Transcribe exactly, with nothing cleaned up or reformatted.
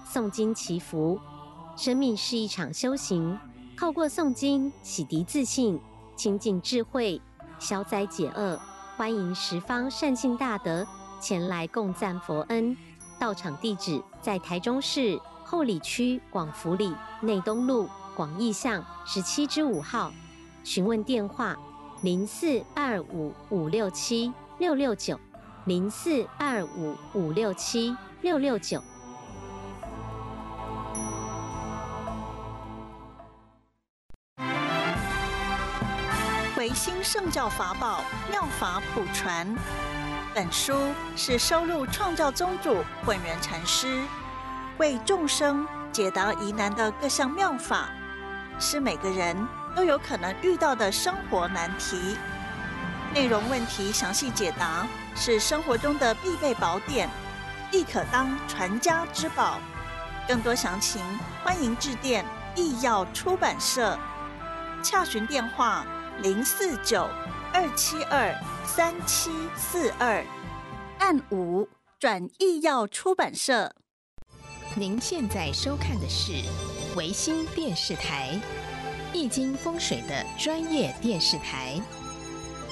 诵经祈福。生命是一场修行，透过诵经洗涤自信，清净智慧，消灾解厄。欢迎十方善信大德前来共赞佛恩。到场地址在台中市后里区广福里内东路广义巷十七之五号。询问电话：零四二五五六七六六九，零四二五五六七六六九。 维新圣教法宝妙法普传，本书是收录创教宗主混元禅师为众生解答疑难的各项妙法，是每个人都有可能遇到的生活难题。内容问题详细解答，是生活中的必备宝典，亦可当传家之宝。更多详情，欢迎致电义耀出版社，洽询电话零四九二七二三七四二，按五转义耀出版社。 您现在收看的是维新电视台，易经风水的专业电视台。